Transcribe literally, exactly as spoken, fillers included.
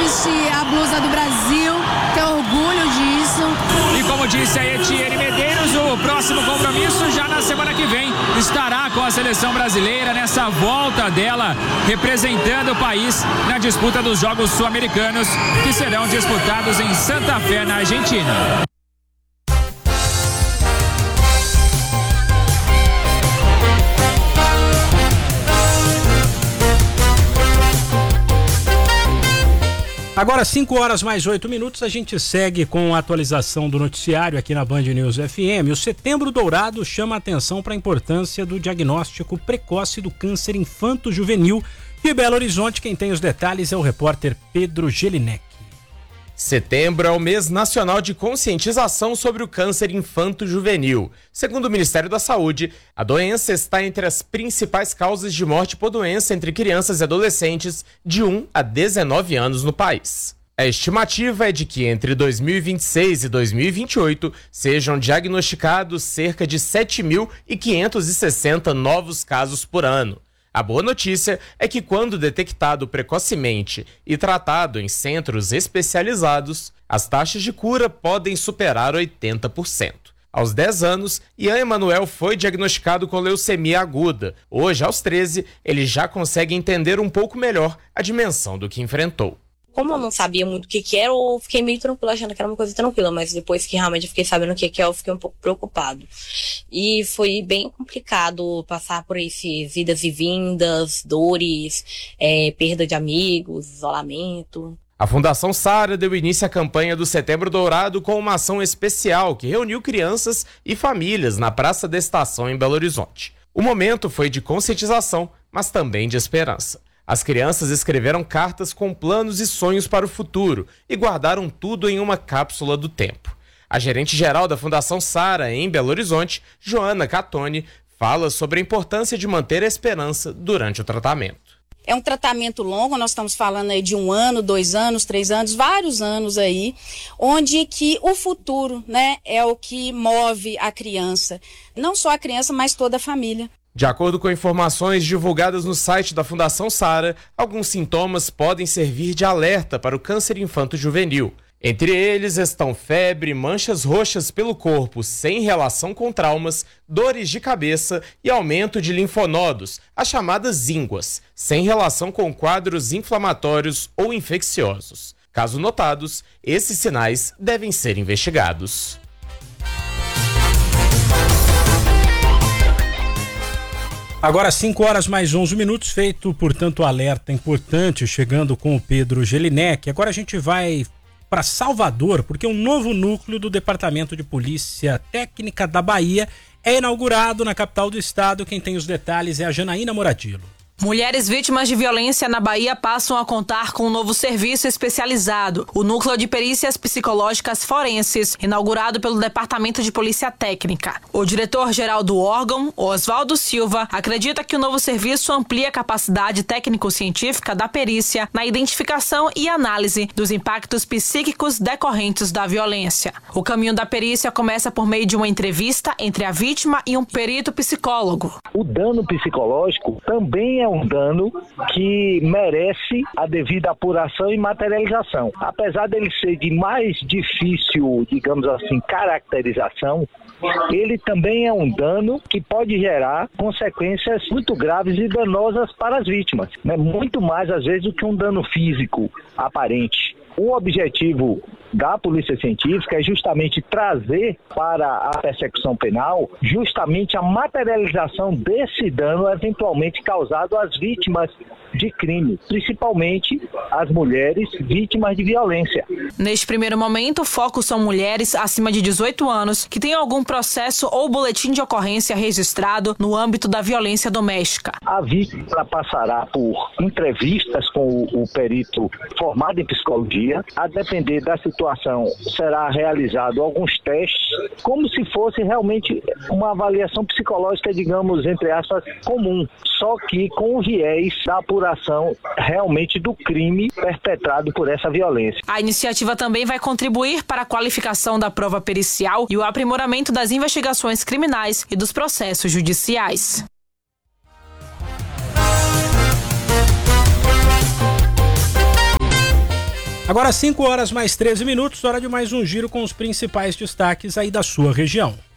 veste a blusa do Brasil, tenho orgulho disso. E como disse a Etienne Medeiros, o próximo compromisso já na semana que vem estará com a seleção brasileira nessa volta dela, representando o país na disputa dos Jogos Sul-Americanos, que serão disputados em Santa Fé, na Argentina. Agora, cinco horas mais oito minutos, a gente segue com a atualização do noticiário aqui na Band News F M. O Setembro Dourado chama a atenção para a importância do diagnóstico precoce do câncer infanto-juvenil. E Belo Horizonte, quem tem os detalhes é o repórter Pedro Gelinek. Setembro é o mês nacional de conscientização sobre o câncer infanto-juvenil. Segundo o Ministério da Saúde, a doença está entre as principais causas de morte por doença entre crianças e adolescentes de um a dezenove anos no país. A estimativa é de que entre dois mil e vinte e seis e dois mil e vinte e oito sejam diagnosticados cerca de sete mil quinhentos e sessenta novos casos por ano. A boa notícia é que, quando detectado precocemente e tratado em centros especializados, as taxas de cura podem superar oitenta por cento. Aos dez anos, Ian Emanuel foi diagnosticado com leucemia aguda. Hoje, aos treze, ele já consegue entender um pouco melhor a dimensão do que enfrentou. Como eu não sabia muito o que que era, eu fiquei meio tranquila, achando que era uma coisa tranquila, mas depois que realmente eu fiquei sabendo o que que é, eu fiquei um pouco preocupado. E foi bem complicado passar por esses idas e vindas, dores, é, perda de amigos, isolamento. A Fundação Sara deu início à campanha do Setembro Dourado com uma ação especial que reuniu crianças e famílias na Praça da Estação em Belo Horizonte. O momento foi de conscientização, mas também de esperança. As crianças escreveram cartas com planos e sonhos para o futuro e guardaram tudo em uma cápsula do tempo. A gerente-geral da Fundação Sara, em Belo Horizonte, Joana Catoni, fala sobre a importância de manter a esperança durante o tratamento. É um tratamento longo, nós estamos falando aí de um ano, dois anos, três anos, vários anos aí, onde que o futuro, né, é o que move a criança. Não só a criança, mas toda a família. De acordo com informações divulgadas no site da Fundação Sara, alguns sintomas podem servir de alerta para o câncer infanto-juvenil. Entre eles estão febre, manchas roxas pelo corpo sem relação com traumas, dores de cabeça e aumento de linfonodos, as chamadas ínguas, sem relação com quadros inflamatórios ou infecciosos. Caso notados, esses sinais devem ser investigados. Agora cinco horas mais onze minutos, feito, portanto, alerta importante, chegando com o Pedro Gelinek. Agora a gente vai para Salvador, porque um novo núcleo do Departamento de Polícia Técnica da Bahia é inaugurado na capital do estado. Quem tem os detalhes é a Janaína Moradilo. Mulheres vítimas de violência na Bahia passam a contar com um novo serviço especializado, o Núcleo de Perícias Psicológicas Forenses, inaugurado pelo Departamento de Polícia Técnica. O diretor-geral do órgão, Oswaldo Silva, acredita que o novo serviço amplia a capacidade técnico-científica da perícia na identificação e análise dos impactos psíquicos decorrentes da violência. O caminho da perícia começa por meio de uma entrevista entre a vítima e um perito psicólogo. O dano psicológico também é um dano que merece a devida apuração e materialização. Apesar dele ser de mais difícil, digamos assim, caracterização, ele também é um dano que pode gerar consequências muito graves e danosas para as vítimas, né? Muito mais, às vezes, do que um dano físico aparente. O objetivo da Polícia Científica é justamente trazer para a persecução penal justamente a materialização desse dano eventualmente causado às vítimas de crime, principalmente as mulheres vítimas de violência. Neste primeiro momento, o foco são mulheres acima de dezoito anos que têm algum processo ou boletim de ocorrência registrado no âmbito da violência doméstica. A vítima passará por entrevistas com o, o perito formado em psicologia. A depender da situação, será realizado alguns testes, como se fosse realmente uma avaliação psicológica, digamos, entre aspas, comum, só que com o viés da apuração realmente do crime perpetrado por essa violência. A iniciativa também vai contribuir para a qualificação da prova pericial e o aprimoramento das investigações criminais e dos processos judiciais. Agora cinco horas mais treze minutos, hora de mais um giro com os principais destaques aí da sua região.